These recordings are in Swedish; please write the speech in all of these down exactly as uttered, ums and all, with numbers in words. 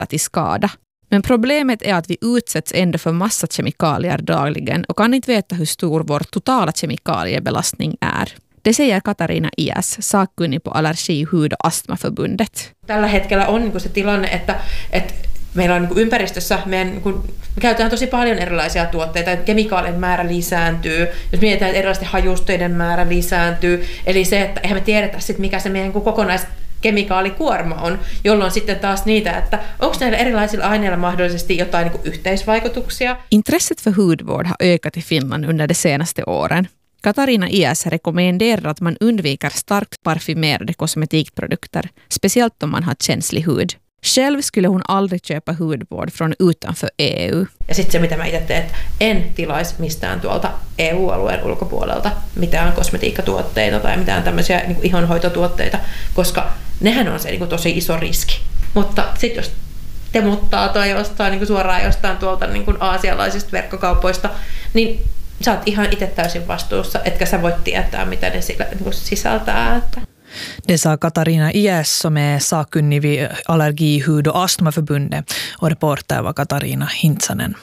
till skada. Men problemet är att vi utsätts ändå för massa kemikalier dagligen och kan inte veta hur stor vår totala kemikaliebelastning är. Det säger Katarina Iäs, sakkunnig på Allergi-, hud- och astmaförbundet. Tällä hetkellä on niin kuin se tilanne, että, että meillä on niin kuin ympäristössä, meidän, niin kuin, me käytetään tosi paljon erilaisia tuotteita, että kemikaalien määrä lisääntyy, jos mietitään, että erilaisten hajusteiden määrä lisääntyy, eli se, että eihän me tiedetä sit, mikä se meidän kokonais kemikaalikuorma on, jolloin sitten taas niitä, että onko näillä erilaisilla aineilla mahdollisesti jotain niin kuin yhteisvaikutuksia. Intresset för hudvård har ökat i Finland under de senaste åren. Katarina Iäs rekommenderar att man undviker starkt parfymerade kosmetikprodukter, speciellt om man har känslig hud. Själv skulle hon aldrig köpa hudvård från utanför E U. Ja sitten se, mitä mä itse teen, että en tilaisi mistään tuolta E U-alueen ulkopuolelta mitään kosmetiikkatuotteita tai mitään tämmöisiä niin kuin ihonhoitotuotteita, koska nehän on se niin kuin tosi iso riski. Mutta sitten jos te muuttaa tai ostaa niin kuin suoraan jostain tuolta niin kuin aasialaisista verkkokaupoista, niin sä oot ihan itse täysin vastuussa, etkä sä voi tietää, mitä ne niin kuin sisältää. Että. Det sa Katarina Iäs som är sakkunnig vid Allergi-, hud- och astmaförbundet och reporter var Katarina Hintsanen.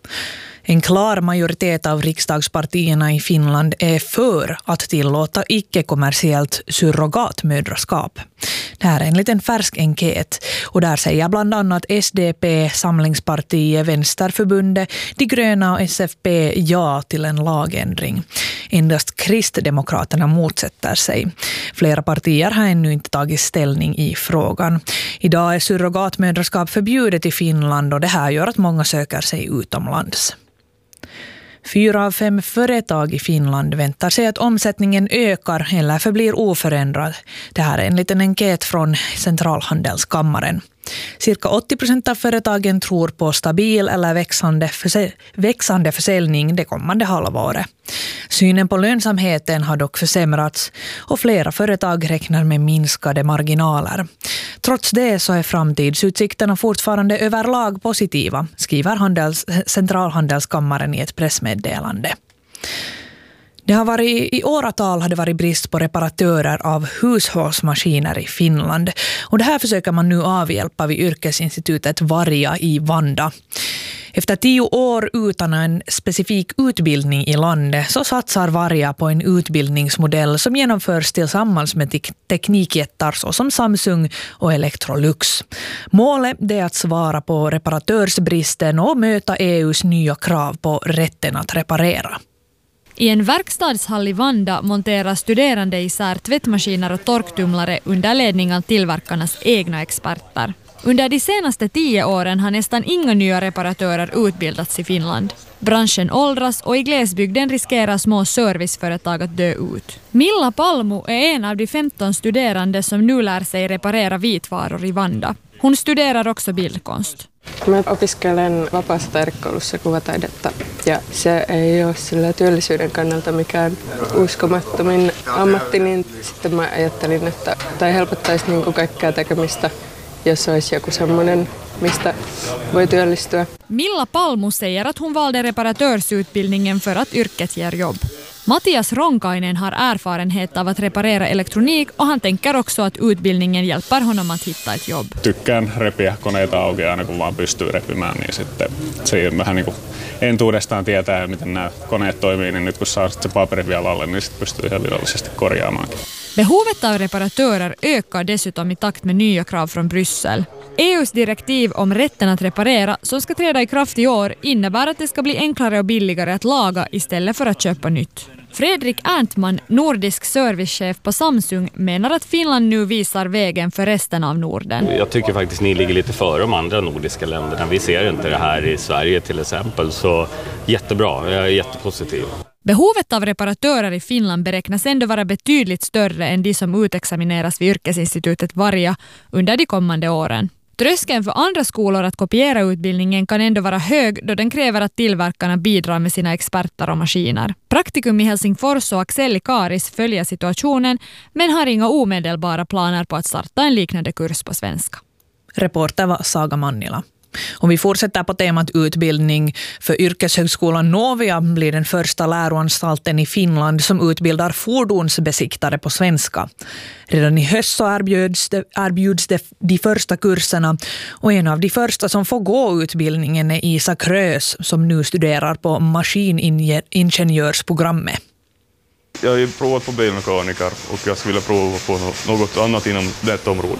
En klar majoritet av riksdagspartierna i Finland är för att tillåta icke-kommersiellt surrogatmödraskap. Det här är enligt en färsk enkät och där säger bland annat S D P, Samlingspartiet, Vänsterförbundet, De gröna och S F P ja till en lagändring. Endast Kristdemokraterna motsätter sig. Flera partier har ännu inte tagit ställning i frågan. Idag är surrogatmödraskap förbjudet i Finland och det här gör att många söker sig utomlands. Fyra av fem företag i Finland väntar sig att omsättningen ökar eller förblir oförändrad. Det här är enligt en enkät från Centralhandelskammaren. Cirka åttio procent av företagen tror på stabil eller växande, försä- växande försäljning det kommande halvåret. Synen på lönsamheten har dock försämrats och flera företag räknar med minskade marginaler. Trots det så är framtidsutsikterna fortfarande överlag positiva, skriver Handels- Centralhandelskammaren i ett pressmeddelande. Det har varit, i åratal har det varit brist på reparatörer av hushållsmaskiner i Finland och det här försöker man nu avhjälpa vid yrkesinstitutet Varja i Vanda. Efter tio år utan en specifik utbildning i landet så satsar Varja på en utbildningsmodell som genomförs tillsammans med tek- teknikjättar såsom Samsung och Electrolux. Målet är att svara på reparatörsbristen och möta E U:s nya krav på rätten att reparera. I en verkstadshall i Vanda monterar studerande isär tvättmaskiner och torktumlare under ledning av tillverkarnas egna experter. Under de senaste tio åren har nästan inga nya reparatörer utbildats i Finland. Branschen åldras och i glesbygden riskerar små serviceföretag att dö ut. Milla Palmu är en av de femton studerande som nu lär sig reparera vitvaror i Vanda. Hon studerar också bildkonst. Mä opiskelen vapaassa taidekoulussa kuvataidetta ja se ei ole sillä työllisyyden kannalta mikään uskomattomin ammatti, niin sitten mä ajattelin, että tai helpottaisi niin kuin kaikkea tekemistä, jos olisi joku semmoinen, mistä voi työllistyä. Milla Palmu säger att hon valde reparatörsutbildningen för att yrket ger jobb. Mattias Ronkainen har erfarenhet av att reparera elektronik och han tänker också att utbildningen hjälper honom att hitta ett jobb. Tykkään repiä koneita auki aina kun vaan pystyy repimään, niin sitten se vähän niin kuin entuudestaan tietää, miten nämä koneet toimii, niin nyt kun saa se paperi vielä alle, niin sitten pystyy ihan virallisesti korjaamaankin. Behovet av reparatörer ökar dessutom i takt med nya krav från Bryssel. E U:s direktiv om rätten att reparera som ska träda i kraft i år innebär att det ska bli enklare och billigare att laga istället för att köpa nytt. Fredrik Ernstman, nordisk servicechef på Samsung, menar att Finland nu visar vägen för resten av Norden. Jag tycker faktiskt ni ligger lite före de andra nordiska länderna. Vi ser inte det här i Sverige till exempel, så jättebra, jag är jättepositiv. Behovet av reparatörer i Finland beräknas ändå vara betydligt större än de som utexamineras vid yrkesinstitutet Varja under de kommande åren. Tröskeln för andra skolor att kopiera utbildningen kan ändå vara hög då den kräver att tillverkarna bidrar med sina experter och maskiner. Praktikum i Helsingfors och Axel i Karis följer situationen men har inga omedelbara planer på att starta en liknande kurs på svenska. Reporter var Saga Mannila. Om vi fortsätter på temat utbildning, för yrkeshögskolan Novia blir den första läroanstalten i Finland som utbildar fordonsbesiktare på svenska. Redan i höst så erbjuds, det, erbjuds det de första kurserna, och en av de första som får gå utbildningen är Isak Rös som nu studerar på maskiningenjörsprogrammet. Jag har ju provat på bilmekaniker och jag skulle vilja prova på något annat inom detta område.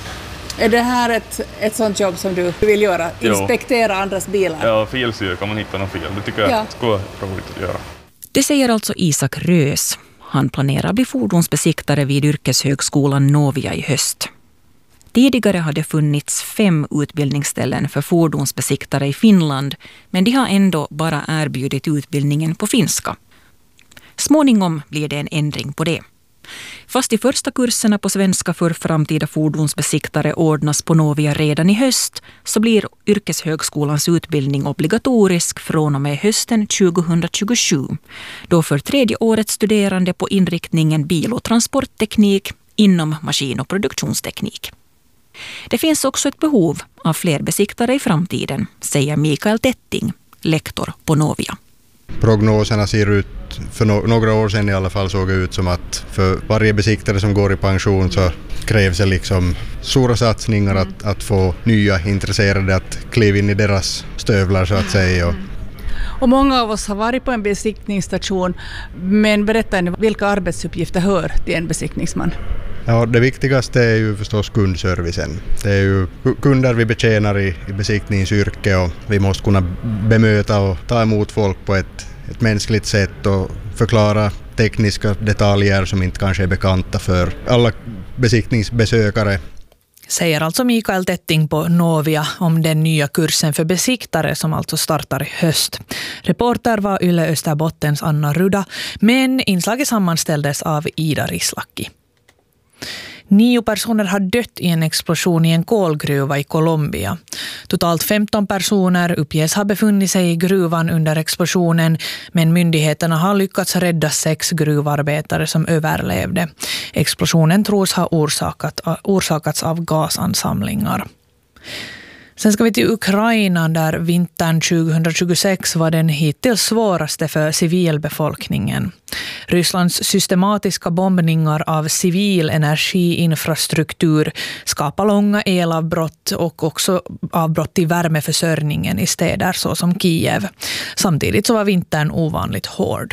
Är det här ett, ett sånt jobb som du vill göra? Inspektera ja. andras bilar? Ja, felsyr kan man hitta någon fel. Det tycker jag ja. skulle vara roligt att göra. Det säger alltså Isak Rös. Han planerar bli fordonsbesiktare vid yrkeshögskolan Novia i höst. Tidigare hade funnits fem utbildningsställen för fordonsbesiktare i Finland, men de har ändå bara erbjudit utbildningen på finska. Småningom blir det en ändring på det. Fast de första kurserna på svenska för framtida fordonsbesiktare ordnas på Novia redan i höst, så blir yrkeshögskolans utbildning obligatorisk från och med hösten tjugohundratjugosju. Då för tredje årets studerande på inriktningen bil- och transportteknik inom maskin- och produktionsteknik. Det finns också ett behov av fler besiktare i framtiden, säger Mikael Tetting, lektor på Novia. Prognoserna ser ut, för no- några år sedan i alla fall såg det ut som att för varje besiktare som går i pension så krävs det liksom stora satsningar att, att få nya intresserade att kliva in i deras stövlar så att säga. Och, och många av oss har varit på en besiktningsstation, men berätta ni, vilka arbetsuppgifter hör till en besiktningsman? Ja, det viktigaste är ju förstås kundservicen. Det är ju kunder vi betjänar i, i besiktningsyrke och vi måste kunna bemöta och ta emot folk på ett, ett mänskligt sätt och förklara tekniska detaljer som inte kanske är bekanta för alla besiktningsbesökare. Säger alltså Mikael Tetting på Novia om den nya kursen för besiktare som alltså startar i höst. Reporter var Yle Österbottens Anna Ruda, men inslaget sammanställdes av Ida Rislaki. Nio personer har dött i en explosion i en kolgruva i Colombia. Totalt femton personer uppges ha befunnit sig i gruvan under explosionen, men myndigheterna har lyckats rädda sex gruvarbetare som överlevde. Explosionen tros ha orsakat, orsakats av gasansamlingar. Sen ska vi till Ukraina där vintern tjugohundratjugosex var den hittills svåraste för civilbefolkningen. Rysslands systematiska bombningar av civil energiinfrastruktur skapar långa elavbrott och också avbrott i värmeförsörjningen i städer såsom Kiev. Samtidigt så var vintern ovanligt hård.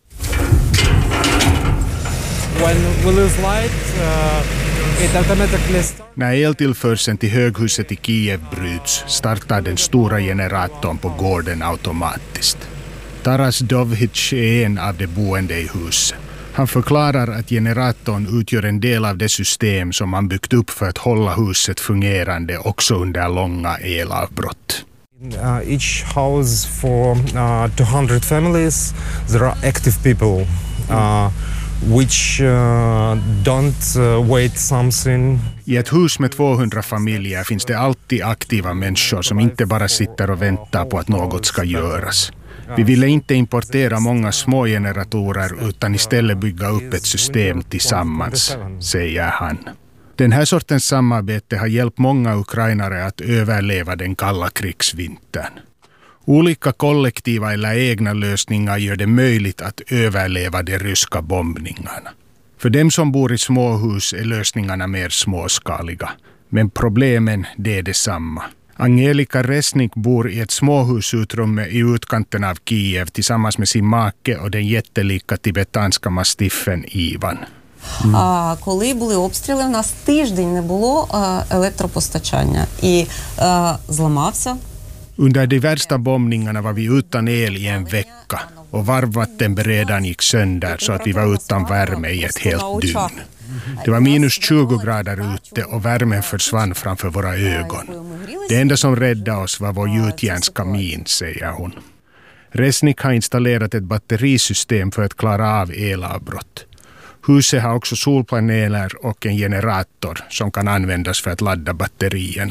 When we lose light, uh... När eltillförseln till höghuset i Kiev bryts startar den stora generatorn på gården automatiskt. Taras Dovhic är en av de boende i huset. Han förklarar att generatorn utgör en del av det system som man byggt upp för att hålla huset fungerande också under långa elavbrott. Uh, each house for uh, two hundred families, there are active people. Uh, which uh, don't uh, wait something. I ett hus med tvåhundra familjer finns det alltid aktiva människor som inte bara sitter och väntar på att något ska göras. Vi ville inte importera många små generatorer utan istället bygga upp ett system tillsammans, säger han. Den här sortens samarbete har hjälpt många ukrainare att överleva den kalla krigsvintern. Olika kollektiva eller egna lösningar gör det möjligt att överleva de ryska bombningarna. För dem som bor i småhus är lösningarna mer småskaliga. Men problemen, det är detsamma. Angelika Resnik bor i ett småhusutrymme i utkanten av Kiev tillsammans med sin make och den jättelika tibetanska mastiffen Ivan. Mm. А, коли були обстріли, у нас тиждень не було а, електропостачання і а, зламався. Under de värsta bombningarna var vi utan el i en vecka och varmvattenberedaren gick sönder så att vi var utan värme i ett helt dygn. Det var minus tjugo grader ute och värmen försvann framför våra ögon. Det enda som räddade oss var vår gjutjärnskamin, säger hon. Resnik har installerat ett batterisystem för att klara av elavbrott. Huset har också solpaneler och en generator som kan användas för att ladda batterierna.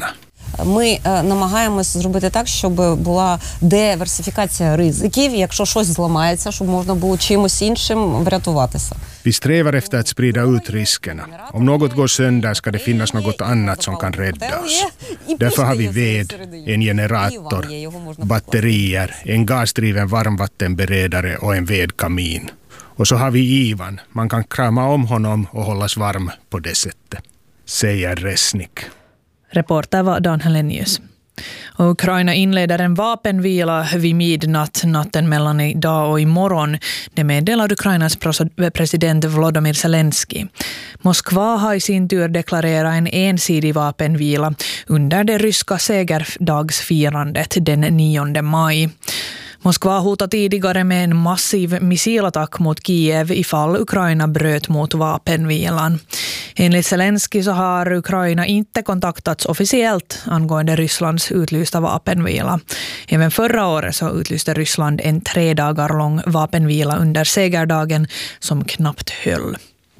ми намагаємось зробити так, щоб була диверсифікація ризиків, якщо щось зламається, щоб можна було чимось іншим врятуватися. Vi strävar efter att sprida ut riskerna. Om något går sönder ska det finnas något annat som kan rädda oss. Därför har vi ved, en generator, batterier, en gasdriven varmvattenberedare och en vedkamin. Och så har vi Ivan. Man kan krama om honom och hållas varm på det sättet, säger Resnik. Reporter var Dan Helenius. Och Ukraina inleder en vapenvila vid midnatt natten mellan idag och imorgon. Det meddelar Ukrainas president Volodymyr Zelensky. Moskva har i sin tur deklarerat en ensidig vapenvila under det ryska segerdagsfirandet den nionde maj. Moskva hotar tidigare med en massiv missilattack mot Kiev ifall Ukraina bröt mot vapenvilan. Enligt Zelensky så har Ukraina inte kontaktats officiellt angående Rysslands utlysta vapenvila. Även förra året så utlyste Ryssland en tre dagar lång vapenvila under segerdagen som knappt höll.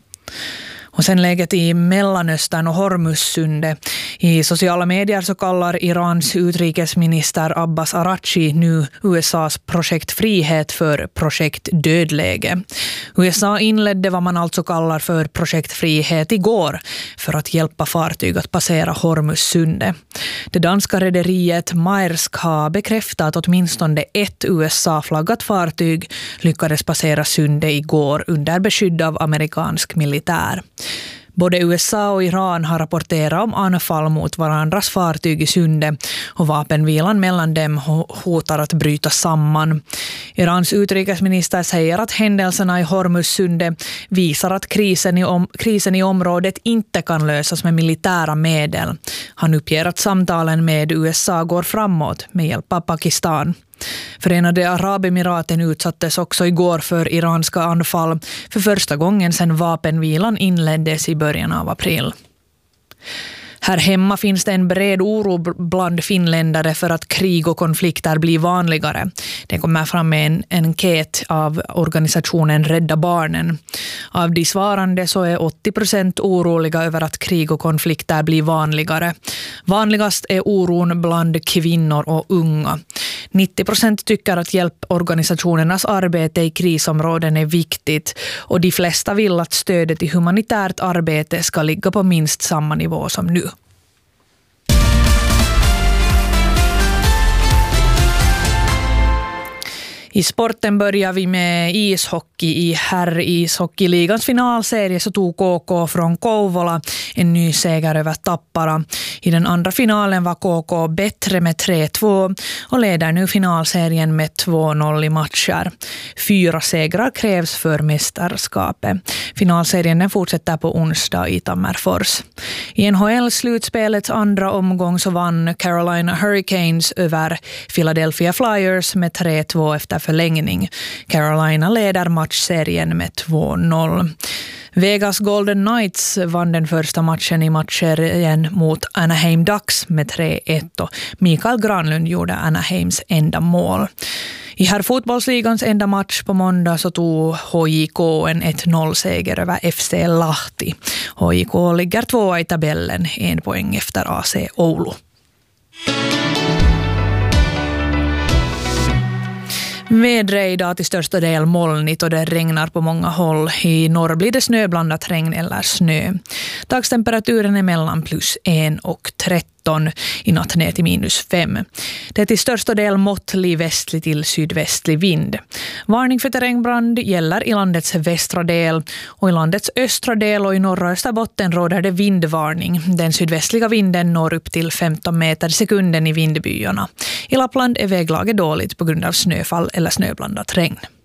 Och sen läget i Mellanöstern och Hormuzsundet. I sociala medier så kallar Irans utrikesminister Abbas Araghchi nu U S A:s projekt Frihet för projekt Dödläge. U S A inledde vad man alltså kallar för projekt Frihet igår för att hjälpa fartyg att passera Hormuzsundet. Det danska rederiet Maersk har bekräftat att åtminstone ett U S A-flaggat fartyg lyckades passera sundet igår under beskydd av amerikansk militär. Både U S A och Iran har rapporterat om anfall mot varandras fartyg i sundet och vapenvilan mellan dem hotar att bryta samman. Irans utrikesminister säger att händelserna i Hormuzsundet visar att krisen i, om, krisen i området inte kan lösas med militära medel. Han uppger att samtalen med U S A går framåt med hjälp av Pakistan. Förenade Arabemiraten utsattes också igår för iranska anfall för första gången sedan vapenvilan inleddes i början av april. Här hemma finns det en bred oro bland finländare för att krig och konflikter blir vanligare. Det kommer fram med en enkät av organisationen Rädda Barnen. Av de svarande så är åttio procent oroliga över att krig och konflikter blir vanligare. Vanligast är oron bland kvinnor och unga. nittio procent tycker att hjälporganisationernas arbete i krisområden är viktigt och de flesta vill att stödet i humanitärt arbete ska ligga på minst samma nivå som nu. I sporten börjar vi med ishockey. I herr-ishockeyligans finalserie så tog K K från Kouvola en ny seger över Tappara. I den andra finalen var K K bättre med tre två och leder nu finalserien med två noll i matcher. Fyra segrar krävs för mästerskapet. Finalserien fortsätter på onsdag i Tammerfors. I N H L-slutspelets andra omgång så vann Carolina Hurricanes över Philadelphia Flyers med tre två efter förlängning. Carolina leder matchserien med två noll. Vegas Golden Knights vann den första matchen i matchserien mot Anaheim Ducks med tre ett och Mikael Granlund gjorde Anaheims enda mål. I här fotbollsligans enda match på måndag så tog H J K en ett noll-seger över F C Lahti. H J K ligger tvåa i tabellen, en poäng efter A C Oulu. Vädret idag till största del molnigt och det regnar på många håll. I norr blir det snöblandat regn eller snö. Dagstemperaturen är mellan plus en och tretton, i natt ner till minus fem. Det är till största del måttlig västlig till sydvästlig vind. Varning för terrängbrand gäller i landets västra del och i landets östra del och i norra Österbotten råder det vindvarning. Den sydvästliga vinden når upp till femton meter sekunden i vindbyarna. I Lappland är väglaget dåligt på grund av snöfall eller snöblandat regn.